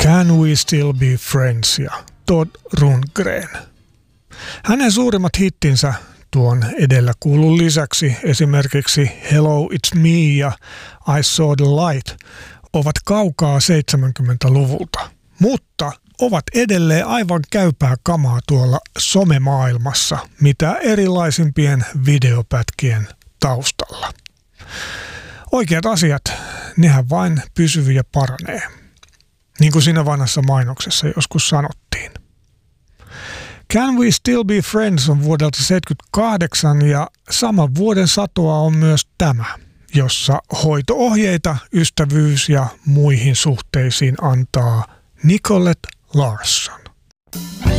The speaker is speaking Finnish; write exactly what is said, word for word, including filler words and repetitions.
Can We Still Be Friends ja Todd Rundgren. Hänen suurimmat hittinsä tuon edellä kuulun lisäksi esimerkiksi Hello It's Me ja I Saw the Light ovat kaukaa seitsemänkymmentäluvulta, mutta ovat edelleen aivan käypää kamaa tuolla somemaailmassa, mitä erilaisimpien videopätkien taustalla. Oikeat asiat, nehän vain pysyy ja paranee, niin kuin siinä vanhassa mainoksessa joskus sanottiin. Can We Still Be Friends on vuodelta seitsemänkymmentäkahdeksan ja saman vuoden satoa on myös tämä, jossa hoito-ohjeita ystävyys- ja muihin suhteisiin antaa Nicolette Larson.